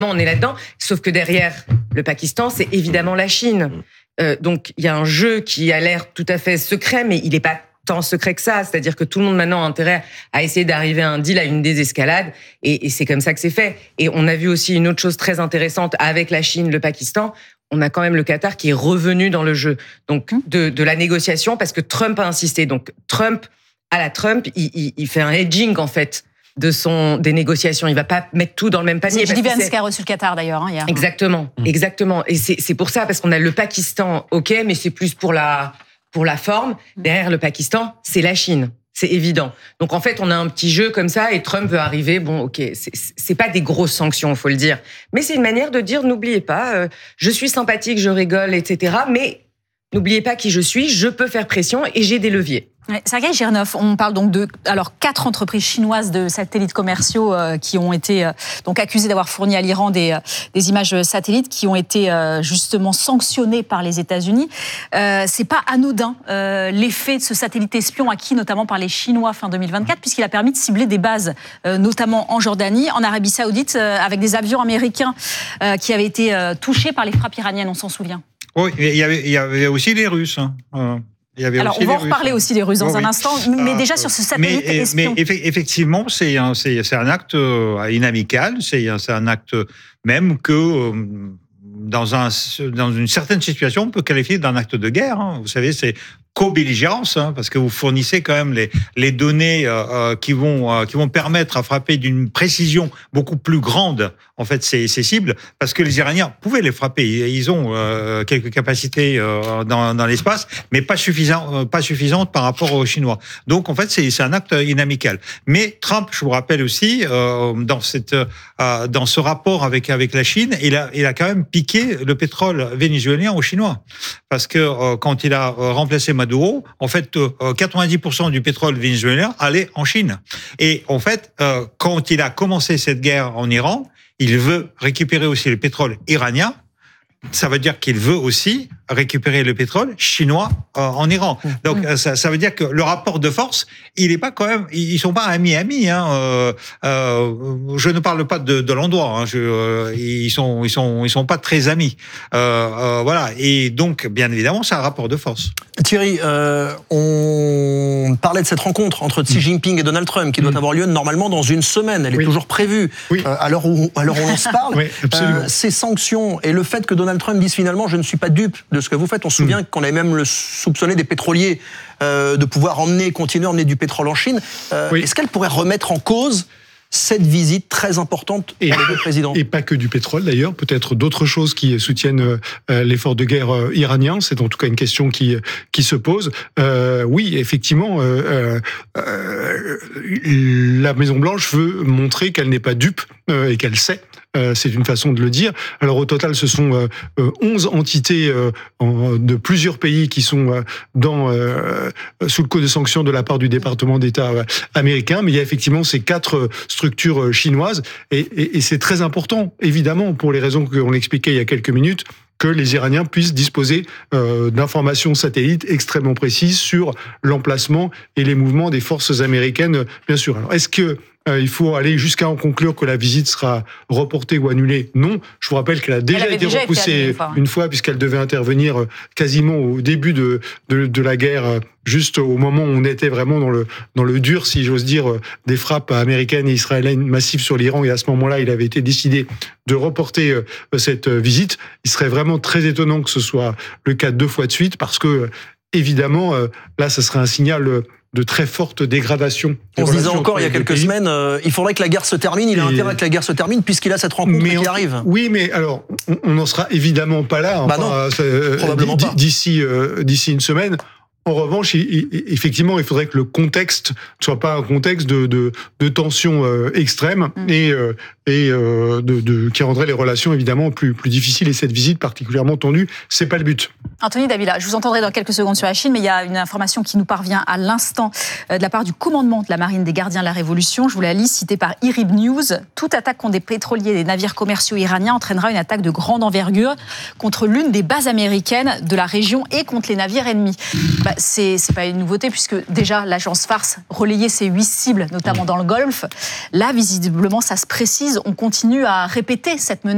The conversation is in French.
on est là-dedans. Sauf que derrière le Pakistan, c'est évidemment la Chine. Donc, il y a un jeu qui a l'air tout à fait secret, mais il n'est pas tant secret que ça. C'est-à-dire que tout le monde maintenant a intérêt à essayer d'arriver à un deal, à une désescalade. Et c'est comme ça que c'est fait. Et on a vu aussi une autre chose très intéressante avec la Chine, le Pakistan. On a quand même le Qatar qui est revenu dans le jeu. Donc, de la négociation, parce que Trump a insisté. Donc, Trump, il fait un hedging, en fait, des négociations. Il va pas mettre tout dans le même panier. C'est J.D. Vance qui a reçu le Qatar d'ailleurs hier. Exactement. Et c'est pour ça, parce qu'on a le Pakistan, ok, mais c'est plus pour la forme. Derrière le Pakistan, c'est la Chine. C'est évident. Donc en fait, on a un petit jeu comme ça et Trump veut arriver. Bon, ok, c'est pas des grosses sanctions, faut le dire, mais c'est une manière de dire n'oubliez pas, je suis sympathique, je rigole, etc. Mais n'oubliez pas qui je suis, je peux faire pression et j'ai des leviers. Sergueï Girnov, on parle donc de 4 entreprises chinoises de satellites commerciaux qui ont été donc accusées d'avoir fourni à l'Iran des images satellites qui ont été justement sanctionnées par les États-Unis. C'est pas anodin l'effet de ce satellite espion acquis notamment par les Chinois fin 2024 puisqu'il a permis de cibler des bases notamment en Jordanie, en Arabie Saoudite avec des avions américains qui avaient été touchés par les frappes iraniennes, on s'en souvient. Oui, il y avait aussi les Russes. Alors, on va en reparler aussi des Russes dans un instant, mais déjà sur ce satellite espion. Mais effectivement, c'est un acte inamical, c'est un acte même que, dans une certaine situation, on peut qualifier d'un acte de guerre. Vous savez, c'est co-belligérance, parce que vous fournissez quand même les données qui vont permettre à frapper d'une précision beaucoup plus grande en fait ces cibles, parce que les Iraniens pouvaient les frapper. Ils ont quelques capacités dans l'espace, mais pas suffisantes par rapport aux Chinois. Donc en fait c'est un acte inamical. Mais Trump, je vous rappelle aussi, dans ce rapport avec la Chine, il a quand même piqué le pétrole vénézuélien aux Chinois, parce que quand il a remplacé Maduro, en fait, 90% du pétrole vénézuélien allait en Chine. Et en fait, quand il a commencé cette guerre en Iran, il veut récupérer aussi le pétrole iranien. Ça veut dire qu'il veut aussi récupérer le pétrole chinois en Iran. Donc ça veut dire que le rapport de force, il est pas quand même, ils sont pas amis. Je ne parle pas de l'endroit. Ils sont pas très amis. Voilà. Et donc bien évidemment, c'est un rapport de force. Thierry, on parlait de cette rencontre entre Xi Jinping et Donald Trump qui doit avoir lieu normalement dans une semaine. Elle est toujours prévue. À l'heure où on se parle. Oui, absolument. Ces sanctions et le fait que Donald Trump dise finalement je ne suis pas dupe de ce que vous faites. On se souvient qu'on avait même soupçonné des pétroliers de pouvoir continuer à emmener du pétrole en Chine. Est-ce qu'elle pourrait remettre en cause cette visite très importante pour les deux présidents? Et pas que du pétrole d'ailleurs, peut-être d'autres choses qui soutiennent l'effort de guerre iranien. C'est en tout cas une question qui se pose. Oui, effectivement, la Maison-Blanche veut montrer qu'elle n'est pas dupe et qu'elle sait. C'est une façon de le dire. Alors au total, ce sont 11 entités de plusieurs pays qui sont sous le coup de sanctions de la part du département d'État américain. Mais il y a effectivement ces 4 structures chinoises et c'est très important, évidemment, pour les raisons qu'on expliquait il y a quelques minutes, que les Iraniens puissent disposer d'informations satellites extrêmement précises sur l'emplacement et les mouvements des forces américaines, bien sûr. Alors, est-ce que il faut aller jusqu'à en conclure que la visite sera reportée ou annulée? Non. Je vous rappelle qu'elle a déjà été repoussée une fois puisqu'elle devait intervenir quasiment au début de la guerre, juste au moment où on était vraiment dans le dur, si j'ose dire, des frappes américaines et israéliennes massives sur l'Iran. Et à ce moment-là, il avait été décidé de reporter cette visite. Il serait vraiment très étonnant que ce soit le cas 2 fois de suite parce que, évidemment, là, ce serait un signal de très forte dégradation. On se disait encore il y a quelques semaines, il faudrait que la guerre se termine, il a intérêt que la guerre se termine puisqu'il a cette rencontre qui arrive. Oui, mais alors, on n'en sera évidemment pas là, probablement pas. D'ici une semaine. En revanche, effectivement, il faudrait que le contexte ne soit pas un contexte de tension extrême et qui rendrait les relations évidemment plus difficiles et cette visite particulièrement tendue. C'est pas le but. Anthony Davila, je vous entendrai dans quelques secondes sur la Chine, mais il y a une information qui nous parvient à l'instant de la part du commandement de la marine des gardiens de la Révolution. Je vous la lis, citée par IRIB News. Toute attaque contre des pétroliers et des navires commerciaux iraniens entraînera une attaque de grande envergure contre l'une des bases américaines de la région et contre les navires ennemis. C'est pas une nouveauté puisque déjà l'agence Fars relayait ses 8 cibles, notamment dans le Golfe. Là, visiblement, ça se précise. On continue à répéter cette menace.